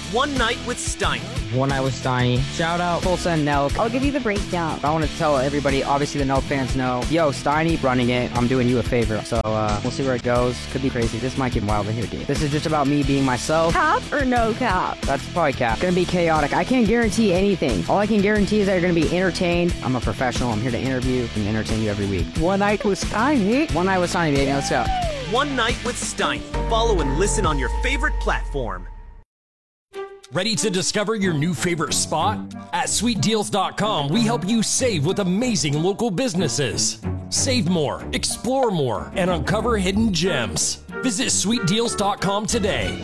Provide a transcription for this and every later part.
One Night with Steiny. One Night with Steiny. Shout out Tulsa and Nelk. I'll give you the breakdown. I want to tell everybody, obviously the Nelk fans know, yo, Steiny running it, I'm doing you a favor. So we'll see where it goes. Could be crazy. This might get wild in here, dude. This is just about me being myself. Cap or no cap? That's probably cap. Gonna be chaotic. I can't guarantee anything. All I can guarantee is that you're gonna be entertained. I'm a professional. I'm here to interview and entertain you every week. One Night with Steiny. One Night with Steiny, baby. Let's go. One Night with Steiny. Follow and listen on your favorite platform. Ready to discover your new favorite spot? At sweetdeals.com, we help you save with amazing local businesses. Save more, explore more, and uncover hidden gems. Visit sweetdeals.com today.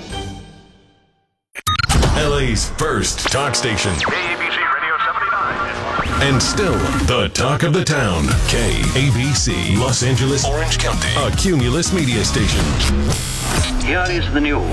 LA's first talk station. KABC Radio 79. And still the talk of the town. KABC, Los Angeles, Orange County. A Cumulus media station. Here is the news.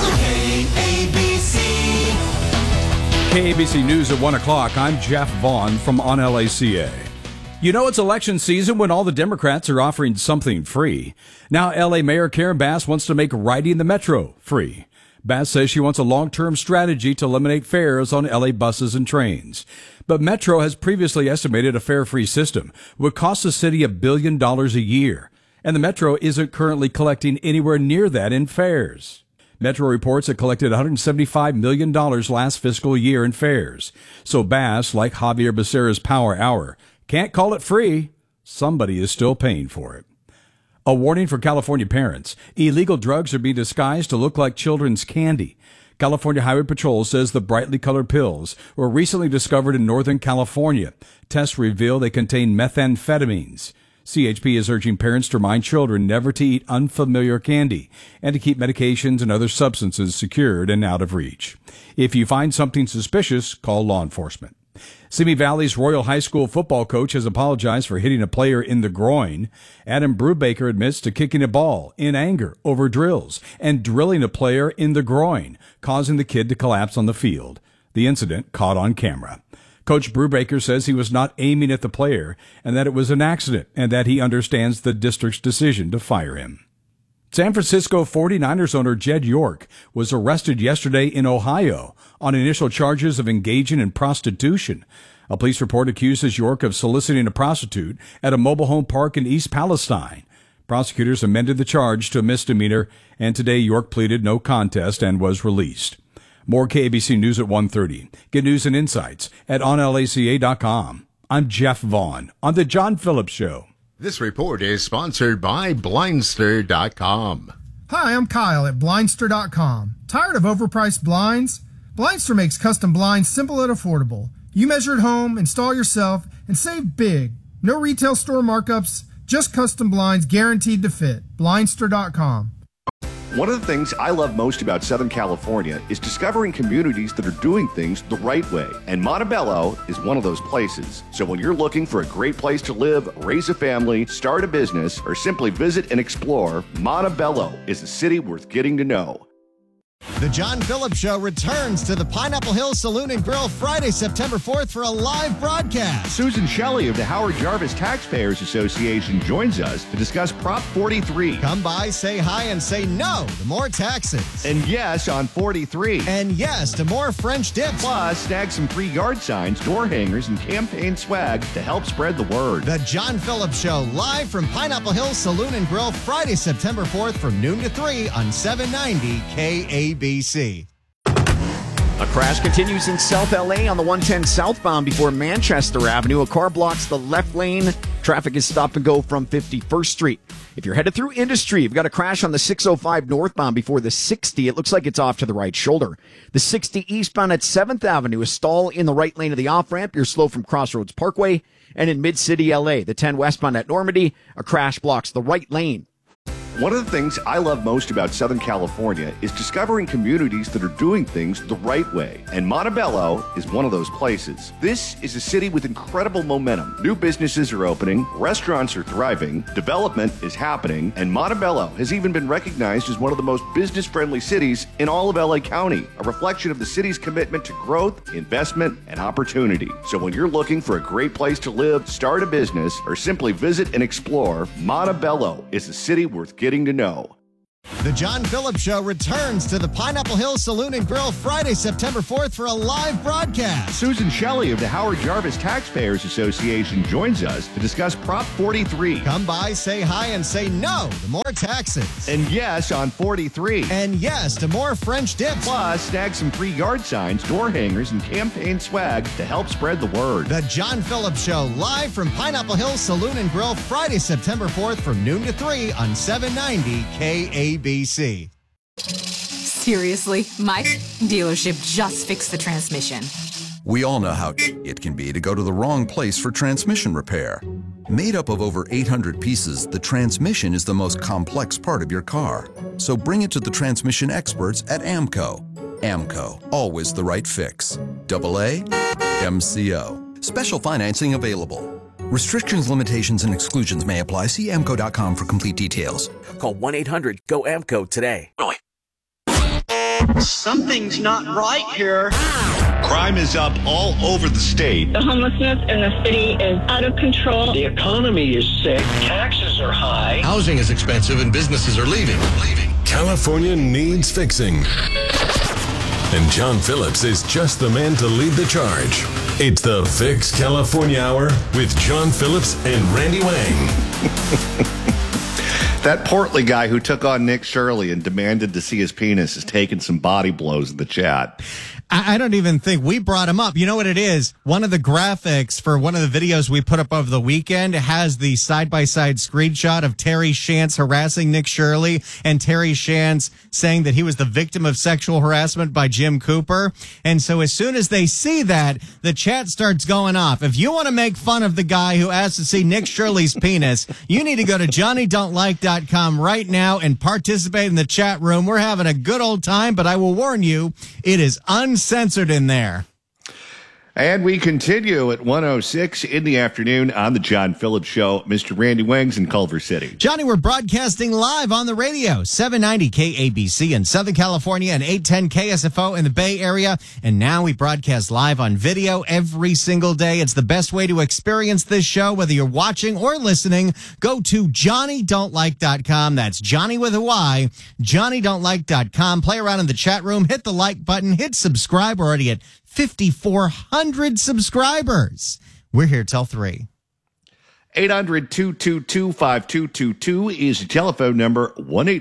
KABC News at 1 o'clock. I'm Jeff Vaughn from On LACA. You know it's election season when all the Democrats are offering something free. Now LA Mayor Karen Bass wants to make riding the Metro free. Bass says she wants a long-term strategy to eliminate fares on LA buses and trains. But Metro has previously estimated a fare-free system would cost the city $1 billion a year. And the Metro isn't currently collecting anywhere near that in fares. Metro reports it collected $175 million last fiscal year in fares. So Bass, like Javier Becerra's Power Hour, can't call it free. Somebody is still paying for it. A warning for California parents. Illegal drugs are being disguised to look like children's candy. California Highway Patrol says the brightly colored pills were recently discovered in Northern California. Tests reveal they contain methamphetamines. CHP is urging parents to remind children never to eat unfamiliar candy and to keep medications and other substances secured and out of reach. If you find something suspicious, call law enforcement. Simi Valley's Royal High School football coach has apologized for hitting a player in the groin. Adam Brubaker admits to kicking a ball in anger over drills and drilling a player in the groin, causing the kid to collapse on the field. The incident caught on camera. Coach Brubaker says he was not aiming at the player and that it was an accident and that he understands the district's decision to fire him. San Francisco 49ers owner Jed York was arrested yesterday in Ohio on initial charges of engaging in prostitution. A police report accuses York of soliciting a prostitute at a mobile home park in East Palestine. Prosecutors amended the charge to a misdemeanor, and today York pleaded no contest and was released. More KABC News at 1:30. Get news and insights at onlaca.com. I'm Jeff Vaughn on The John Phillips Show. This report is sponsored by Blindster.com. Hi, I'm Kyle at Blindster.com. Tired of overpriced blinds? Blindster makes custom blinds simple and affordable. You measure at home, install yourself, and save big. No retail store markups, just custom blinds guaranteed to fit. Blindster.com. One of the things I love most about Southern California is discovering communities that are doing things the right way. And Montebello is one of those places. So when you're looking for a great place to live, raise a family, start a business, or simply visit and explore, Montebello is a city worth getting to know. The John Phillips Show returns to the Pineapple Hill Saloon and Grill Friday, September 4th for a live broadcast. Susan Shelley of the Howard Jarvis Taxpayers Association joins us to discuss Prop 43. Come by, say hi, and say no to more taxes. And yes on 43. And yes to more French dips. Plus, snag some free yard signs, door hangers, and campaign swag to help spread the word. The John Phillips Show, live from Pineapple Hill Saloon and Grill Friday, September 4th from noon to 3 on 790 KABC. A crash continues in South LA on the 110 southbound before Manchester Avenue. A car blocks the left lane. Traffic is stop and go from 51st Street. If you're headed through Industry, you've got a crash on the 605 northbound before the 60. It looks like it's off to the right shoulder. The 60 eastbound at 7th Avenue, a stall in the right lane of the off-ramp. You're slow from Crossroads Parkway. And in Mid-City LA, the 10 westbound at Normandy, a crash blocks the right lane. One of the things I love most about Southern California is discovering communities that are doing things the right way. And Montebello is one of those places. This is a city with incredible momentum. New businesses are opening, restaurants are thriving, development is happening, and Montebello has even been recognized as one of the most business-friendly cities in all of LA County, a reflection of the city's commitment to growth, investment, and opportunity. So when you're looking for a great place to live, start a business, or simply visit and explore, Montebello is a city worth getting to know. The John Phillips Show returns to the Pineapple Hill Saloon and Grill Friday, September 4th for a live broadcast. Susan Shelley of the Howard Jarvis Taxpayers Association joins us to discuss Prop 43. Come by, say hi, and say no to more taxes. And yes on 43. And yes to more French dips. Plus, snag some free yard signs, door hangers, and campaign swag to help spread the word. The John Phillips Show, live from Pineapple Hill Saloon and Grill Friday, September 4th from noon to 3 on 790 KABC. Seriously, my dealership just fixed the transmission. We all know how it can be to go to the wrong place for transmission repair. Made up of over 800 pieces, the transmission is the most complex part of your car. So bring it to the transmission experts at AMCO. AMCO, always the right fix. AA MCO. Special financing available. Restrictions, limitations, and exclusions may apply. See AMCO.com for complete details. Call 1-800-GO-AMCO today. Something's not right here. Crime is up all over the state. The homelessness in the city is out of control. The economy is sick. Taxes are high. Housing is expensive and businesses are leaving. California needs fixing. And John Phillips is just the man to lead the charge. It's the Fix California Hour with John Phillips and Randy Wang. That portly guy who took on Nick Shirley and demanded to see his penis is taking some body blows in the chat. I don't even think we brought him up. You know what it is? One of the graphics for one of the videos we put up over the weekend has the side-by-side screenshot of Terry Shantz harassing Nick Shirley and Terry Shantz saying that he was the victim of sexual harassment by Jim Cooper. And so as soon as they see that, the chat starts going off. If you want to make fun of the guy who asked to see Nick Shirley's penis, you need to go to JohnnyDon'tLike.com right now and participate in the chat room. We're having a good old time, but I will warn you, it is uncensored in there. And we continue at 1:06 in the afternoon on the John Phillips Show. Mr. Randy Wang's in Culver City. Johnny, we're broadcasting live on the radio, 790 KABC in Southern California and 810 KSFO in the Bay Area. And now we broadcast live on video every single day. It's the best way to experience this show, whether you're watching or listening. Go to JohnnyDon'tLike.com. That's Johnny with a Y, JohnnyDon'tLike.com. Play around in the chat room, hit the like button, hit subscribe. We're already at 5,400 subscribers. We're here till 3. 800-222-5222 is the telephone number,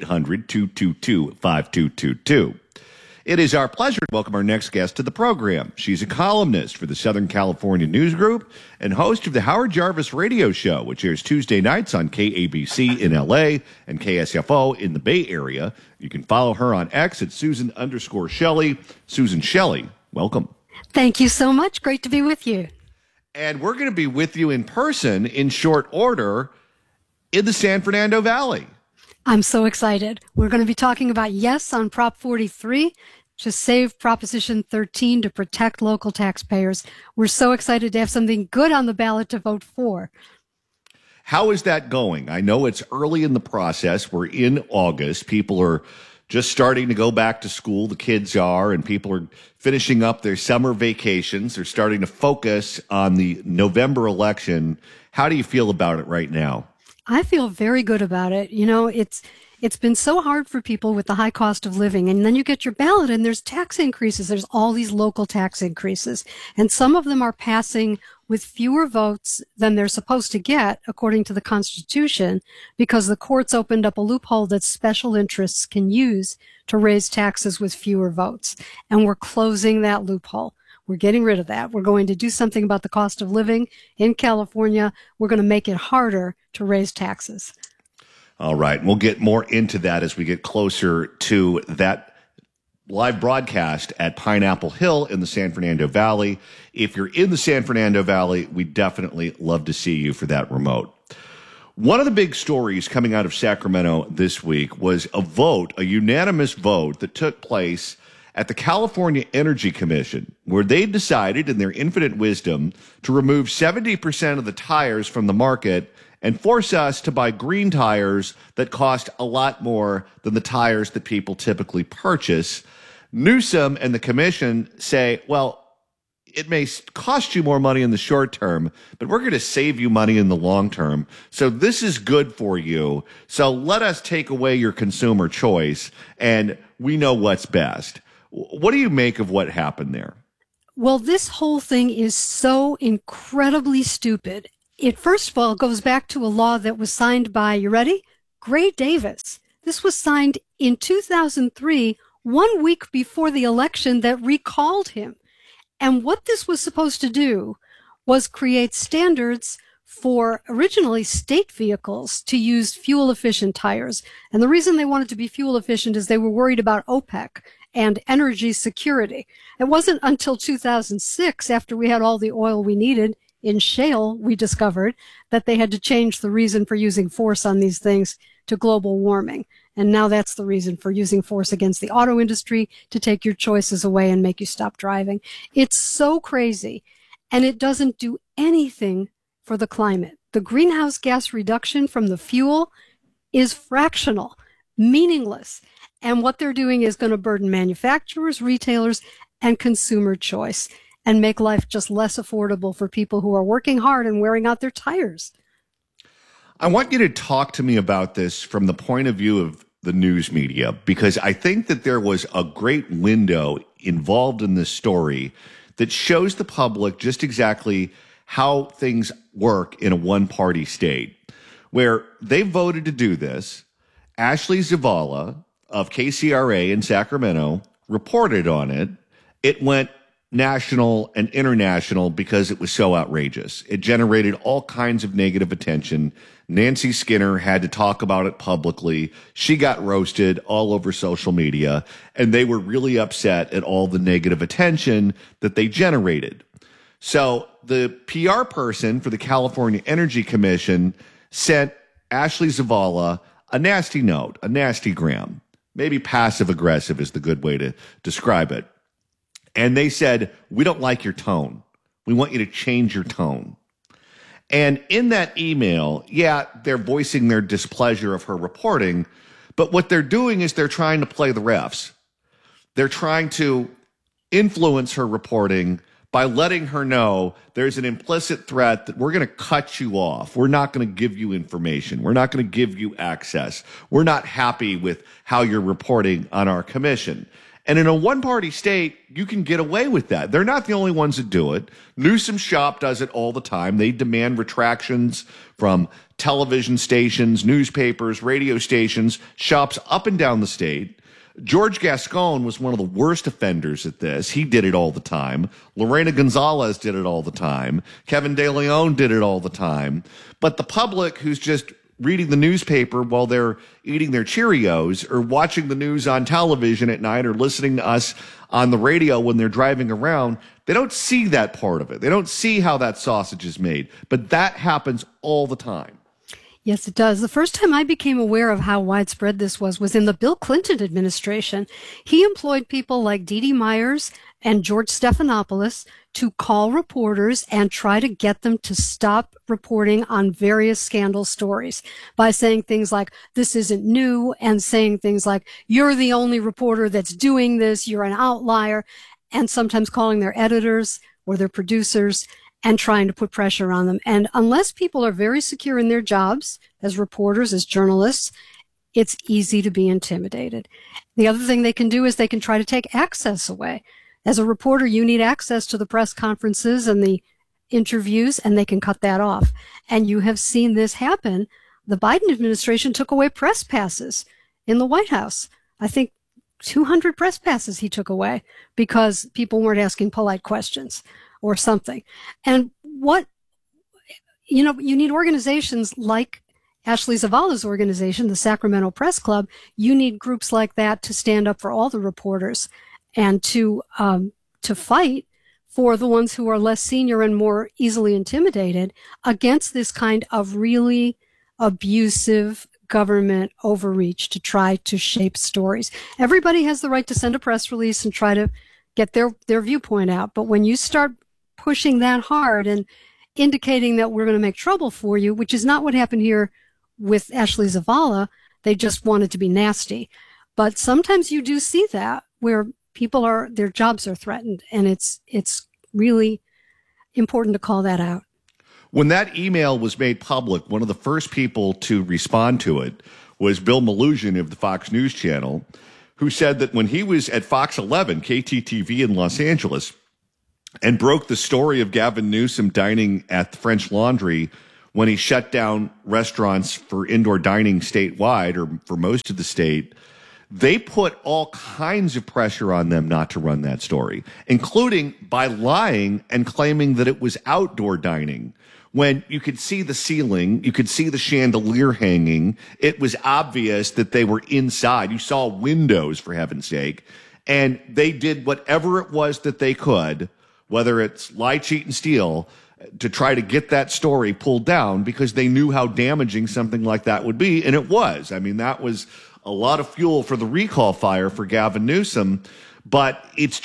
1-800-222-5222. It is our pleasure to welcome our next guest to the program. She's a columnist for the Southern California News Group and host of the Howard Jarvis Radio Show, which airs Tuesday nights on KABC in LA and KSFO in the Bay Area. You can follow her on X at Susan_Shelley. Susan Shelley, welcome. Thank you so much. Great to be with you. And we're going to be with you in person in short order in the San Fernando Valley. I'm so excited. We're going to be talking about yes on Prop 43 to save Proposition 13 to protect local taxpayers. We're so excited to have something good on the ballot to vote for. How is that going? I know it's early in the process. We're in August. People are just starting to go back to school. The kids are, and people are finishing up their summer vacations. They're starting to focus on the November election. How do you feel about it right now? I feel very good about it. You know, it's been so hard for people with the high cost of living. And then you get your ballot and there's tax increases. There's all these local tax increases. And some of them are passing with fewer votes than they're supposed to get, according to the Constitution, because the courts opened up a loophole that special interests can use to raise taxes with fewer votes. And we're closing that loophole. We're getting rid of that. We're going to do something about the cost of living in California. We're going to make it harder to raise taxes. All right. We'll get more into that as we get closer to that live broadcast at Pineapple Hill in the San Fernando Valley. If you're in the San Fernando Valley, we definitely love to see you for that remote. One of the big stories coming out of Sacramento this week was a unanimous vote that took place at the California Energy Commission, where they decided in their infinite wisdom to remove 70% of the tires from the market and force us to buy green tires that cost a lot more than the tires that people typically purchase. Newsom and the commission say, well, it may cost you more money in the short term, but we're going to save you money in the long term. So this is good for you. So let us take away your consumer choice, and we know what's best. What do you make of what happened there? Well, this whole thing is so incredibly stupid. It, first of all, goes back to a law that was signed by, you ready? Gray Davis. This was signed in 2003, 1 week before the election that recalled him. And what this was supposed to do was create standards for originally state vehicles to use fuel-efficient tires. And the reason they wanted to be fuel-efficient is they were worried about OPEC and energy security. It wasn't until 2006, after we had all the oil we needed in shale, we discovered that they had to change the reason for using force on these things to global warming. And now that's the reason for using force against the auto industry, to take your choices away and make you stop driving. It's so crazy, and it doesn't do anything for the climate. The greenhouse gas reduction from the fuel is fractional, meaningless. And what they're doing is going to burden manufacturers, retailers, and consumer choice, and make life just less affordable for people who are working hard and wearing out their tires. I want you to talk to me about this from the point of view of the news media, because I think that there was a great window involved in this story that shows the public just exactly how things work in a one-party state, where they voted to do this. Ashley Zavala of KCRA in Sacramento reported on it. It went national and international because it was so outrageous. It generated all kinds of negative attention. Nancy Skinner had to talk about it publicly. She got roasted all over social media, and they were really upset at all the negative attention that they generated. So the PR person for the California Energy Commission sent Ashley Zavala a nasty note, a nasty gram. Maybe passive aggressive is the good way to describe it. And they said, we don't like your tone. We want you to change your tone. And in that email, yeah, they're voicing their displeasure of her reporting, but what they're doing is they're trying to play the refs. They're trying to influence her reporting by letting her know there's an implicit threat that we're going to cut you off. We're not going to give you information. We're not going to give you access. We're not happy with how you're reporting on our commission. And in a one-party state, you can get away with that. They're not the only ones that do it. Newsom's shop does it all the time. They demand retractions from television stations, newspapers, radio stations, shops up and down the state. George Gascon was one of the worst offenders at this. He did it all the time. Lorena Gonzalez did it all the time. Kevin De Leon did it all the time. But the public who's just reading the newspaper while they're eating their Cheerios, or watching the news on television at night, or listening to us on the radio when they're driving around, they don't see that part of it. They don't see how that sausage is made. But that happens all the time. Yes, it does. The first time I became aware of how widespread this was in the Bill Clinton administration. He employed people like Dee Dee Myers and George Stephanopoulos to call reporters and try to get them to stop reporting on various scandal stories by saying things like, this isn't new, and saying things like, you're the only reporter that's doing this, you're an outlier, and sometimes calling their editors or their producers and trying to put pressure on them. And unless people are very secure in their jobs as reporters, as journalists, it's easy to be intimidated. The other thing they can do is they can try to take access away. As a reporter, you need access to the press conferences and the interviews, and they can cut that off. And you have seen this happen. The Biden administration took away press passes in the White House. I think 200 press passes he took away because people weren't asking polite questions or something. And you need organizations like Ashley Zavala's organization, the Sacramento Press Club. You need groups like that to stand up for all the reporters and to fight for the ones who are less senior and more easily intimidated against this kind of really abusive government overreach to try to shape stories. Everybody has the right to send a press release and try to get their viewpoint out. But when you start pushing that hard and indicating that we're going to make trouble for you, which is not what happened here with Ashley Zavala, they just wanted to be nasty. But sometimes you do see that where their jobs are threatened, and it's really important to call that out. When that email was made public, one of the first people to respond to it was Bill Melugin of the Fox News Channel, who said that when he was at Fox 11, KTTV in Los Angeles, and broke the story of Gavin Newsom dining at the French Laundry when he shut down restaurants for indoor dining statewide, or for most of the state, they put all kinds of pressure on them not to run that story, including by lying and claiming that it was outdoor dining. When you could see the ceiling, you could see the chandelier hanging, it was obvious that they were inside. You saw windows, for heaven's sake. And they did whatever it was that they could, whether it's lie, cheat, and steal, to try to get that story pulled down because they knew how damaging something like that would be. And it was. I mean, that was a lot of fuel for the recall fire for Gavin Newsom. But it's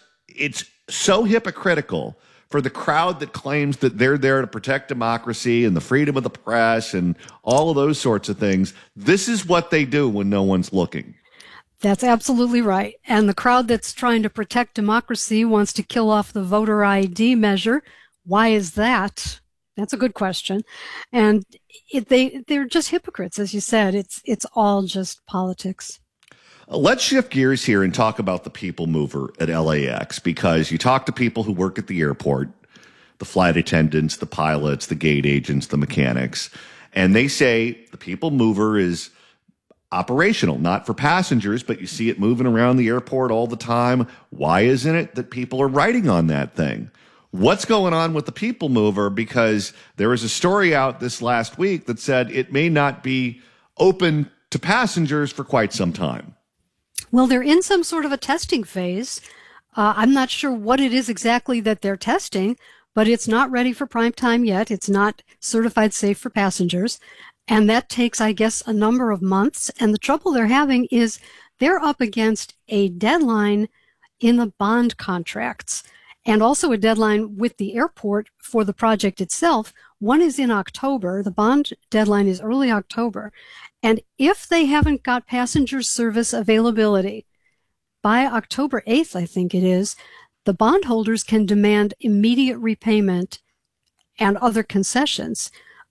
so hypocritical for the crowd that claims that they're there to protect democracy and the freedom of the press and all of those sorts of things. This is what they do when no one's looking. That's absolutely right. And the crowd that's trying to protect democracy wants to kill off the voter ID measure. Why is that? That's a good question. And they're just hypocrites, as you said. It's all just politics. Let's shift gears here and talk about the people mover at LAX, because you talk to people who work at the airport, the flight attendants, the pilots, the gate agents, the mechanics, and they say the people mover is operational, not for passengers, but you see it moving around the airport all the time. Why isn't it that people are riding on that thing? What's going on with the people mover? Because there was a story out this last week that said it may not be open to passengers for quite some time. Well, they're in some sort of a testing phase. I'm not sure what it is exactly that they're testing, but it's not ready for prime time yet. It's not certified safe for passengers. And that takes, I guess, a number of months. And the trouble they're having is they're up against a deadline in the bond contracts and also a deadline with the airport for the project itself. One is in October. The bond deadline is early October. And if they haven't got passenger service availability by October 8th, I think it is, the bondholders can demand immediate repayment and other concessions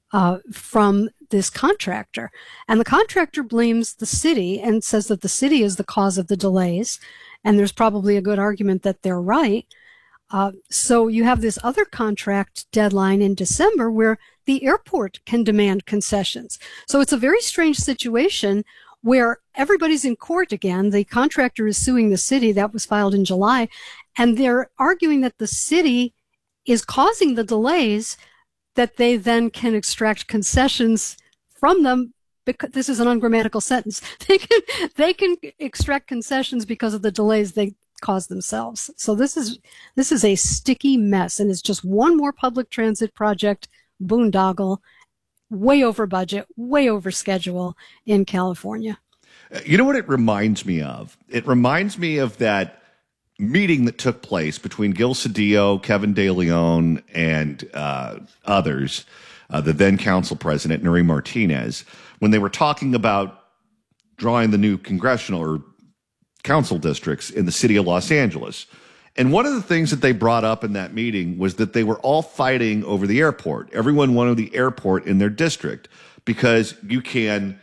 from this contractor. And the contractor blames the city and says that the city is the cause of the delays. And there's probably a good argument that they're right. So you have this other contract deadline in December where the airport can demand concessions. So it's a very strange situation where everybody's in court again. The contractor is suing the city. That was filed in July. And they're arguing that the city is causing the delays, that they then can extract concessions from them. Because this is an ungrammatical sentence. They can extract concessions because of the delays they cause themselves. So this is a sticky mess, and it's just one more public transit project boondoggle, way over budget, way over schedule in California. You know what it reminds me of? It reminds me of that meeting that took place between Gil Cedillo, Kevin De Leon, and others, the then council president, Nuri Martinez, when they were talking about drawing the new congressional or council districts in the city of Los Angeles. And one of the things that they brought up in that meeting was that they were all fighting over the airport. Everyone wanted the airport in their district because you can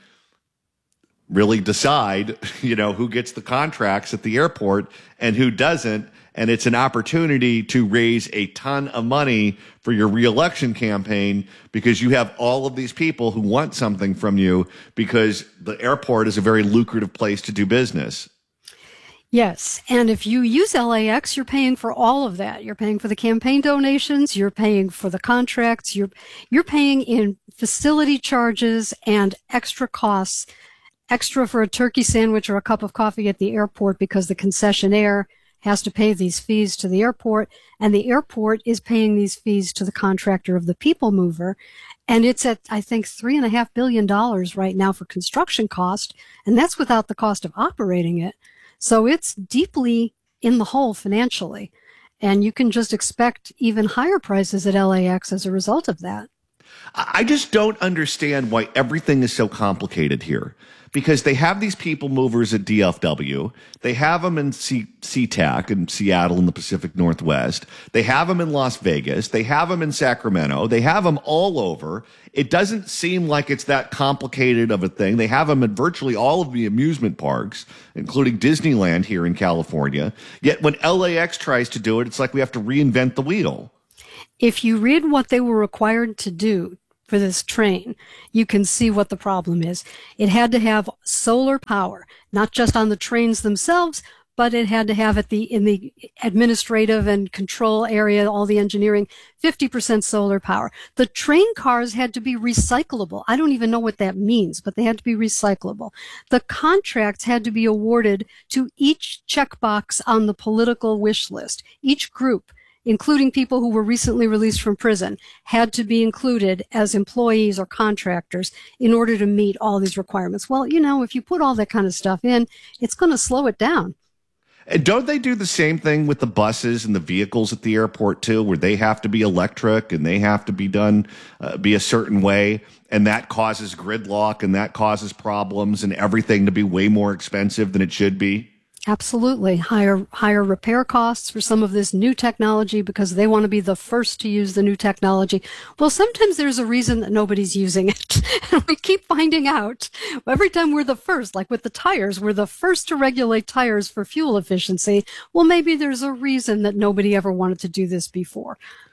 really decide, who gets the contracts at the airport and who doesn't. And it's an opportunity to raise a ton of money for your reelection campaign because you have all of these people who want something from you because the airport is a very lucrative place to do business. Yes, and if you use LAX, you're paying for all of that. You're paying for the campaign donations, you're paying for the contracts, you're paying in facility charges and extra costs, extra for a turkey sandwich or a cup of coffee at the airport because the concessionaire has to pay these fees to the airport, and the airport is paying these fees to the contractor of the people mover. And it's at, I think, $3.5 billion right now for construction cost, and that's without the cost of operating it. So it's deeply in the hole financially, and you can just expect even higher prices at LAX as a result of that. I just don't understand why everything is so complicated here, because they have these people movers at DFW. They have them in SeaTac in Seattle in the Pacific Northwest. They have them in Las Vegas. They have them in Sacramento. They have them all over. It doesn't seem like it's that complicated of a thing. They have them in virtually all of the amusement parks, including Disneyland here in California. Yet when LAX tries to do it, it's like we have to reinvent the wheel. If you read what they were required to do for this train, you can see what the problem is. It had to have solar power, not just on the trains themselves, but it had to have in the administrative and control area, all the engineering, 50% solar power. The train cars had to be recyclable. I don't even know what that means, but they had to be recyclable. The contracts had to be awarded to each checkbox on the political wish list. Each group, including people who were recently released from prison, had to be included as employees or contractors in order to meet all these requirements. Well, if you put all that kind of stuff in, it's going to slow it down. And don't they do the same thing with the buses and the vehicles at the airport too, where they have to be electric and they have to be done, be a certain way, and that causes gridlock and that causes problems and everything to be way more expensive than it should be? Absolutely. Higher repair costs for some of this new technology because they want to be the first to use the new technology. Well, sometimes there's a reason that nobody's using it. And we keep finding out every time we're the first, like with the tires, we're the first to regulate tires for fuel efficiency. Well, maybe there's a reason that nobody ever wanted to do this before.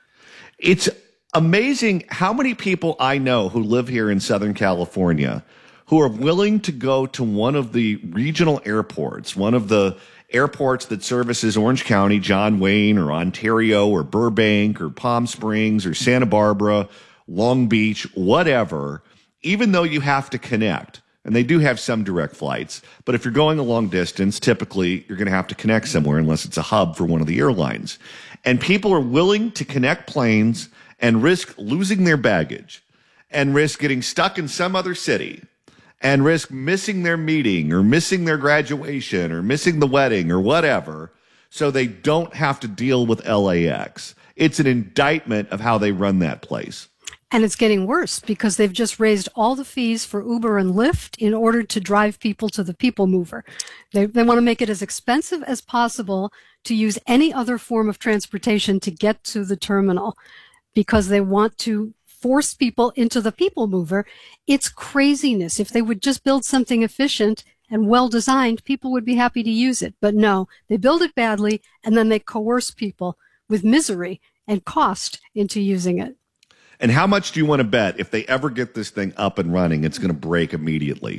It's amazing how many people I know who live here in Southern California who are willing to go to one of the regional airports, one of the airports that services Orange County, John Wayne, or Ontario, or Burbank, or Palm Springs, or Santa Barbara, Long Beach, whatever, even though you have to connect. And they do have some direct flights. But if you're going a long distance, typically you're going to have to connect somewhere unless it's a hub for one of the airlines. And people are willing to connect planes and risk losing their baggage and risk getting stuck in some other city and risk missing their meeting or missing their graduation or missing the wedding or whatever, so they don't have to deal with LAX. It's an indictment of how they run that place. And it's getting worse because they've just raised all the fees for Uber and Lyft in order to drive people to the people mover. They want to make it as expensive as possible to use any other form of transportation to get to the terminal because they want to force people into the people mover. It's craziness. If they would just build something efficient and well designed, people would be happy to use it. But no, they build it badly and then they coerce people with misery and cost into using it. And how much do you want to bet if they ever get this thing up and running, it's going to break immediately?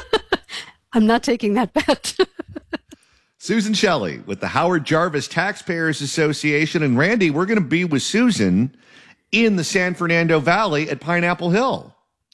I'm not taking that bet. Susan Shelley with the Howard Jarvis Taxpayers Association. And Randy, we're going to be with Susan in the San Fernando Valley at Pineapple Hill.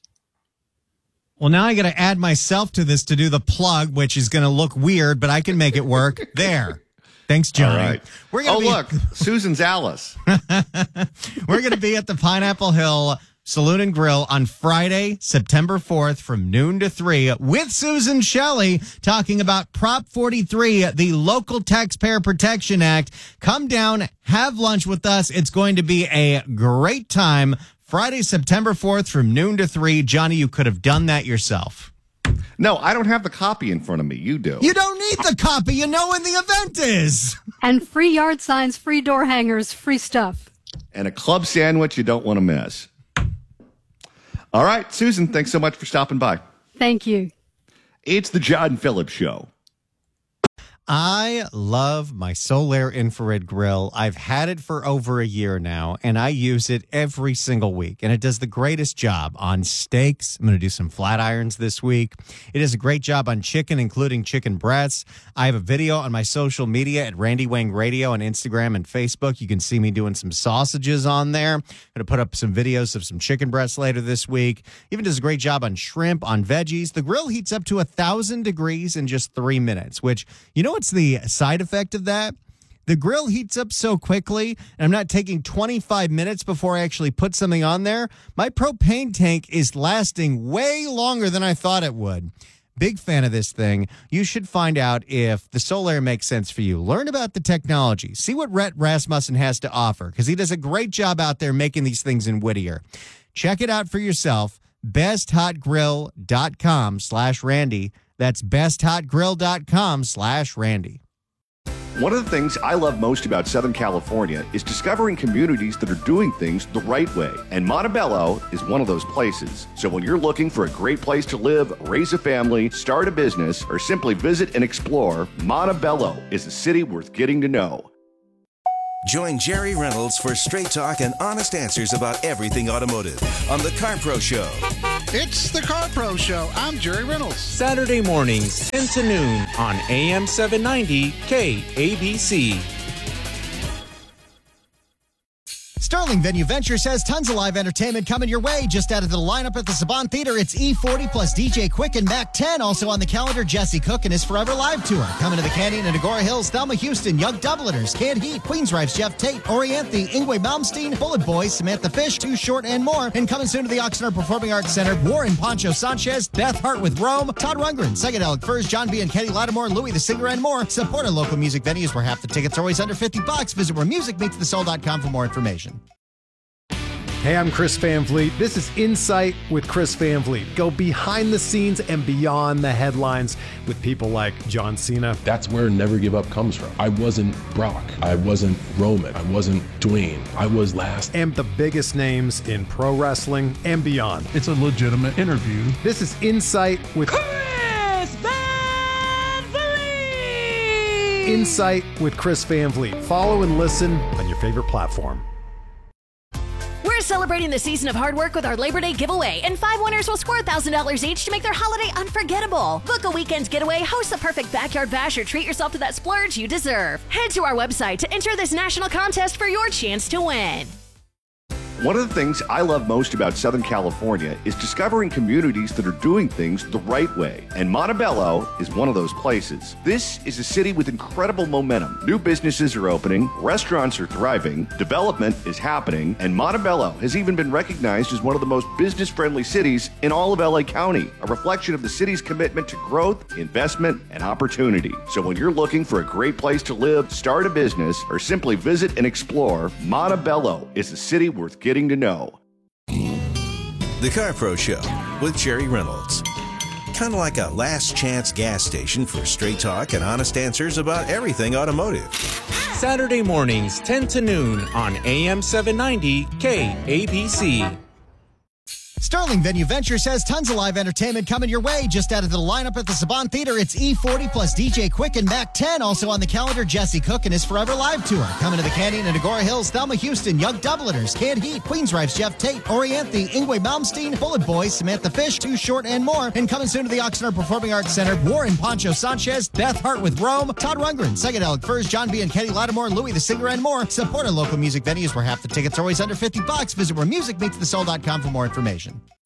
Well, now I got to add myself to this to do the plug, which is going to look weird, but I can make it work. There. Thanks, Johnny. All right. Look, Susan's Alice. We're going to be at the Pineapple Hill Saloon and Grill on Friday, September 4th from noon to 3 with Susan Shelley talking about Prop 43, the Local Taxpayer Protection Act. Come down, have lunch with us. It's going to be a great time. Friday, September 4th from noon to 3. Johnny, you could have done that yourself. No, I don't have the copy in front of me. You do. You don't need the copy. You know when the event is. And free yard signs, free door hangers, free stuff. And a club sandwich you don't want to miss. All right, Susan, thanks so much for stopping by. Thank you. It's the John Phillips Show. I love my Solaire infrared grill. I've had it for over a year now, and I use it every single week, and it does the greatest job on steaks. I'm going to do some flat irons this week. It does a great job on chicken, including chicken breasts. I have a video on my social media at Randy Wang Radio on Instagram and Facebook. You can see me doing some sausages on there. I'm going to put up some videos of some chicken breasts later this week. Even does a great job on shrimp, on veggies. The grill heats up to 1,000 degrees in just 3 minutes, which, you know what's the side effect of that? The grill heats up so quickly, and I'm not taking 25 minutes before I actually put something on there. My propane tank is lasting way longer than I thought it would. Big fan of this thing. You should find out if the Solaire makes sense for you. Learn about the technology. See what Rhett Rasmussen has to offer, because he does a great job out there making these things in Whittier. Check it out for yourself. besthotgrill.com/Randy. That's besthotgrill.com/Randy. One of the things I love most about Southern California is discovering communities that are doing things the right way. And Montebello is one of those places. So when you're looking for a great place to live, raise a family, start a business, or simply visit and explore, Montebello is a city worth getting to know. Join Jerry Reynolds for straight talk and honest answers about everything automotive on The Car Pro Show. It's The Car Pro Show. I'm Jerry Reynolds. Saturday mornings, 10 to noon on AM 790 KABC. Sterling Venue Ventures has tons of live entertainment coming your way. Just added to the lineup at the Saban Theater, it's E40 plus DJ Quick and Mac 10. Also on the calendar, Jesse Cook and his Forever Live Tour. Coming to the Canyon and Agora Hills, Thelma Houston, Young Dubliners, Canned Heat, Queensrÿche's Jeff Tate, Orianthe, Ingwe Malmsteen, Bullet Boys, Samantha Fish, Too Short, and more. And coming soon to the Oxnard Performing Arts Center, Warren Poncho Sanchez, Beth Hart with Rome, Todd Rundgren, Psychedelic Furs, John B. and Kenny Lattimore, Louis the Singer, and more. Support our local music venues where half the tickets are always under $50. Visit wheremusicmeetsthesoul.com for more information. Hey, I'm Chris Van Vliet. This is Insight with Chris Van Vliet. Go behind the scenes and beyond the headlines with people like John Cena. That's where Never Give Up comes from. I wasn't Brock. I wasn't Roman. I wasn't Dwayne. I was last. And the biggest names in pro wrestling and beyond. It's a legitimate interview. This is Insight with Chris Van Vliet. Insight with Chris Van Vliet. Follow and listen on your favorite platform. We're celebrating the season of hard work with our Labor Day giveaway, and 5 winners will score $1,000 each to make their holiday unforgettable. Book a weekend getaway, host the perfect backyard bash, or treat yourself to that splurge you deserve. Head to our website to enter this national contest for your chance to win. One of the things I love most about Southern California is discovering communities that are doing things the right way. And Montebello is one of those places. This is a city with incredible momentum. New businesses are opening, restaurants are thriving, development is happening, and Montebello has even been recognized as one of the most business-friendly cities in all of LA County, a reflection of the city's commitment to growth, investment, and opportunity. So when you're looking for a great place to live, start a business, or simply visit and explore, Montebello is a city worth getting to know. The Car Pro Show with Jerry Reynolds. Kind of like a last chance gas station for straight talk and honest answers about everything automotive. Saturday mornings, 10 to noon on AM 790 KABC. Sterling Venue Ventures has tons of live entertainment coming your way. Just added to the lineup at the Saban Theater, it's E40 plus DJ Quick and Mac 10. Also on the calendar, Jesse Cook and his Forever Live Tour. Coming to the Canyon and Agora Hills, Thelma Houston, Young Dubliners, Canned Heat, Queensrÿche's Jeff Tate, Orianthe, Ingwe Malmsteen, Bullet Boys, Samantha Fish, Too Short, and more. And coming soon to the Oxnard Performing Arts Center, Warren Poncho Sanchez, Beth Hart with Rome, Todd Rundgren, Psychedelic Furs, John B. and Kenny Lattimore, Louis the Singer, and more. Support our local music venues where half the tickets are always under $50. Visit wheremusicmeetsthesoul.com for more information.